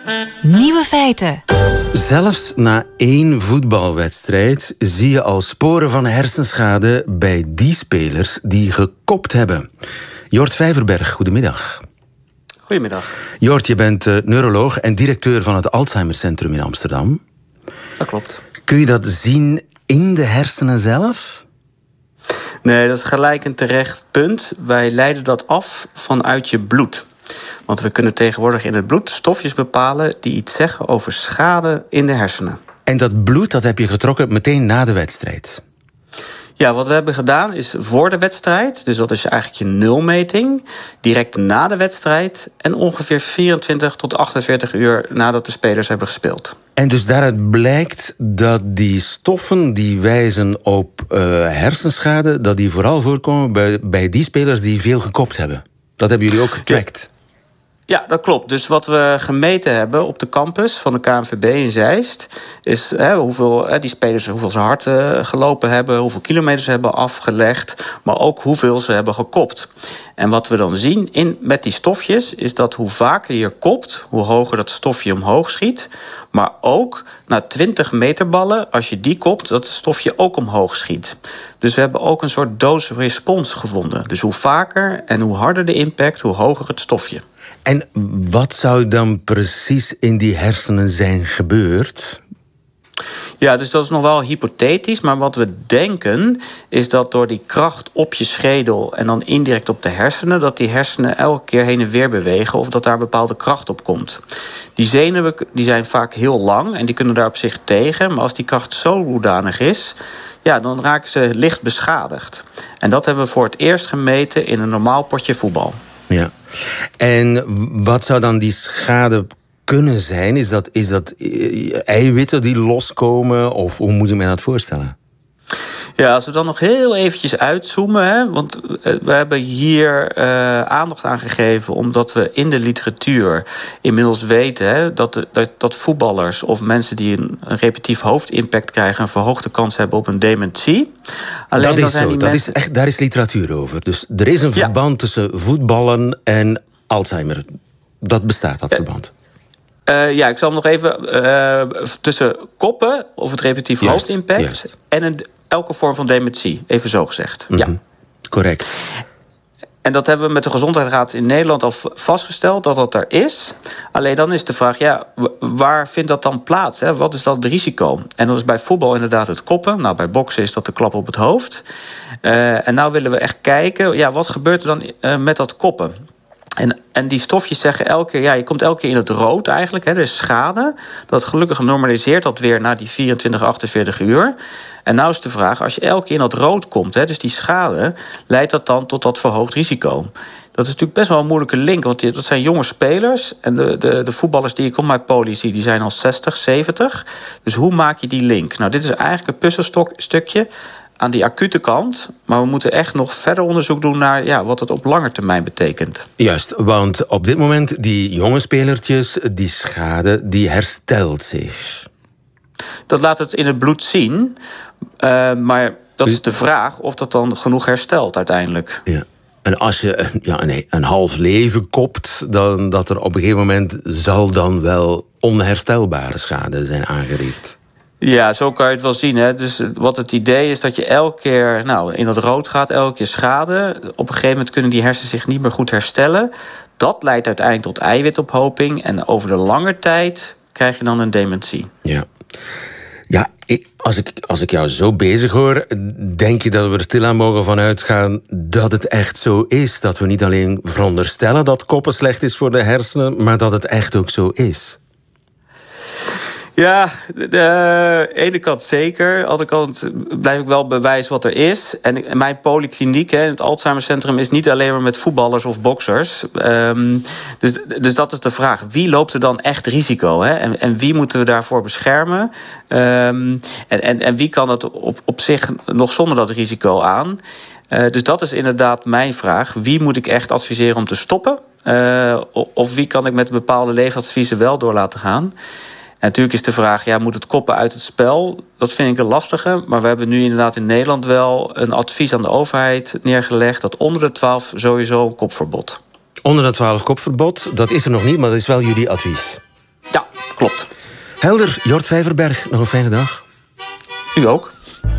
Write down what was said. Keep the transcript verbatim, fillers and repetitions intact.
Nieuwe feiten. Zelfs na één voetbalwedstrijd zie je al sporen van hersenschade bij die spelers die gekopt hebben. Jort Vijverberg, goedemiddag. Goedemiddag. Jort, je bent uh, neuroloog en directeur van het Alzheimercentrum in Amsterdam. Dat klopt. Kun je dat zien in de hersenen zelf? Nee, dat is gelijk een terecht punt. Wij leiden dat af vanuit je bloed. Want we kunnen tegenwoordig in het bloed stofjes bepalen die iets zeggen over schade in de hersenen. En dat bloed, dat heb je getrokken meteen na de wedstrijd? Ja, wat we hebben gedaan is voor de wedstrijd, dus dat is eigenlijk je nulmeting, direct na de wedstrijd en ongeveer vierentwintig tot achtenveertig uur nadat de spelers hebben gespeeld. En dus daaruit blijkt dat die stoffen die wijzen op uh, hersenschade, dat die vooral voorkomen bij, bij die spelers die veel gekopt hebben. Dat hebben jullie ook getrackt. Ja, dat klopt. Dus wat we gemeten hebben op de campus van de K N V B in Zeist is hè, hoeveel hè, die spelers hoeveel ze hard uh, gelopen hebben, hoeveel kilometers ze hebben afgelegd, maar ook hoeveel ze hebben gekopt. En wat we dan zien in, met die stofjes is dat hoe vaker je kopt, hoe hoger dat stofje omhoog schiet. Maar ook na twintig meterballen, als je die kopt, dat het stofje ook omhoog schiet. Dus we hebben ook een soort dose-response gevonden. Dus hoe vaker en hoe harder de impact, hoe hoger het stofje. En wat zou dan precies in die hersenen zijn gebeurd? Ja, dus dat is nog wel hypothetisch. Maar wat we denken is dat door die kracht op je schedel en dan indirect op de hersenen, dat die hersenen elke keer heen en weer bewegen of dat daar bepaalde kracht op komt. Die zenuwen die zijn vaak heel lang en die kunnen daar op zich tegen. Maar als die kracht zo hoedanig is, ja, dan raken ze licht beschadigd. En dat hebben we voor het eerst gemeten in een normaal potje voetbal. Ja. En wat zou dan die schade kunnen zijn? Is dat, is dat eiwitten die loskomen? Of hoe moet je mij dat voorstellen? Ja, als we dan nog heel eventjes uitzoomen, hè, want we hebben hier uh, aandacht aan gegeven omdat we in de literatuur inmiddels weten hè, dat, de, dat, dat voetballers of mensen die een, een repetitief hoofdimpact krijgen een verhoogde kans hebben op een dementie. Alleen dat is zijn zo, die dat mensen... is echt, daar is literatuur over. Dus er is een ja. verband tussen voetballen en Alzheimer. Dat bestaat, dat verband. Uh, ja, ik zal hem nog even uh, tussen koppen of het repetitief Juist, hoofdimpact juist. en een, elke vorm van dementie, even zo gezegd. Mm-hmm. Ja. Correct. En dat hebben we met de Gezondheidsraad in Nederland al vastgesteld dat dat er is. Alleen dan is de vraag, ja, waar vindt dat dan plaats? Hè? Wat is dan het risico? En dat is bij voetbal inderdaad het koppen. Nou, bij boksen is dat de klap op het hoofd. Uh, en nou willen we echt kijken, ja, wat gebeurt er dan uh, met dat koppen? En, en die stofjes zeggen elke keer, ja, je komt elke keer in het rood eigenlijk. Hè, er is schade. Dat gelukkig normaliseert dat weer na die vierentwintig, achtenveertig uur. En nou is de vraag, als je elke keer in dat rood komt, hè, dus die schade, leidt dat dan tot dat verhoogd risico? Dat is natuurlijk best wel een moeilijke link, want dat zijn jonge spelers. En de, de, de voetballers die ik op mijn poli zie, die zijn al zestig, zeventig. Dus hoe maak je die link? Nou, dit is eigenlijk een puzzelstukje aan die acute kant, maar we moeten echt nog verder onderzoek doen naar ja, wat het op lange termijn betekent. Juist, want op dit moment, die jonge spelertjes, die schade, die herstelt zich. Dat laat het in het bloed zien, uh, maar dat is de vraag of dat dan genoeg herstelt uiteindelijk. Ja. En als je ja, nee, een half leven kopt, dan dat er op een gegeven moment zal dan wel onherstelbare schade zijn aangericht. Ja, zo kan je het wel zien. Hè. Dus wat het idee is dat je elke keer nou, in dat rood gaat, elke keer schade. Op een gegeven moment kunnen die hersenen zich niet meer goed herstellen. Dat leidt uiteindelijk tot eiwitophoping. En over de lange tijd krijg je dan een dementie. Ja, ja ik, als, ik, als ik jou zo bezig hoor, denk je dat we er stilaan mogen van uitgaan dat het echt zo is? Dat we niet alleen veronderstellen dat koppen slecht is voor de hersenen, maar dat het echt ook zo is? Ja, de ene kant zeker. Aan de andere kant blijf ik wel bewijzen wat er is. En mijn polykliniek, het Alzheimercentrum, is niet alleen maar met voetballers of boksers. Um, dus, dus dat is de vraag. Wie loopt er dan echt risico? Hè? En, en wie moeten we daarvoor beschermen? Um, en, en, en wie kan het op, op zich nog zonder dat risico aan? Uh, dus dat is inderdaad mijn vraag. Wie moet ik echt adviseren om te stoppen? Uh, of wie kan ik met bepaalde leefadviezen wel door laten gaan? En natuurlijk is de vraag, ja, moet het koppen uit het spel? Dat vind ik een lastige. Maar we hebben nu inderdaad in Nederland wel een advies aan de overheid neergelegd dat onder de twaalf sowieso een kopverbod. Onder de twaalf kopverbod, dat is er nog niet, maar dat is wel jullie advies. Ja, Klopt. Helder, Jort Vijverberg, nog een fijne dag. U ook.